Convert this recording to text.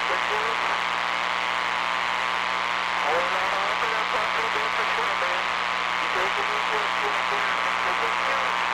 Ahora, pero cuando ves a Schwaben, y todo el mundo